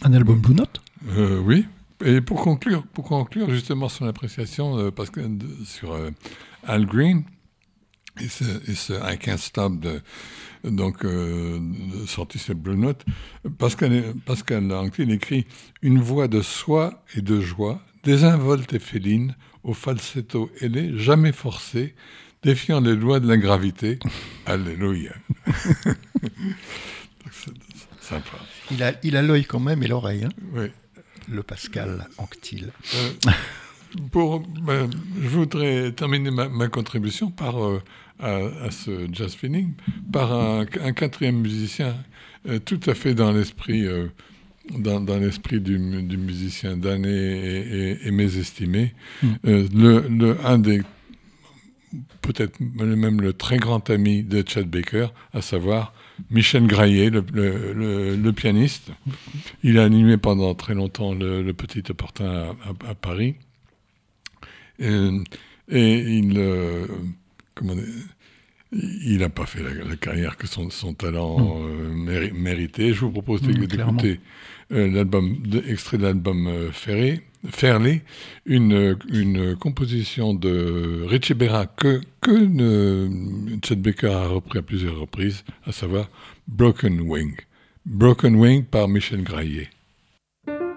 Un album Blue Note? Oui. Et pour conclure justement son appréciation sur Al Green et ce I Can't Stop sorti sur Blue Note, Pascal Anquetil écrit « Une voix de soie et de joie, désinvolte et féline, au falsetto ailé, jamais forcé, défiant les lois de la gravité. Alléluia. » C'est sympa. Il a l'œil quand même et l'oreille, hein. Oui. Le Pascal Anquetil. Je voudrais terminer ma contribution à ce jazz feeling par un quatrième musicien tout à fait dans l'esprit du musicien damné et mésestimé. Un des peut-être même le très grand ami de Chet Baker, à savoir Michel Graillet, le pianiste. Il a animé pendant très longtemps le Petit Opportun à Paris. Et il n'a pas fait la carrière que son talent méritait. Je vous propose d'écouter extrait de l'album Fairley, une composition de Richie Berra que Chet Baker a repris à plusieurs reprises, à savoir Broken Wing par Michel Graillet.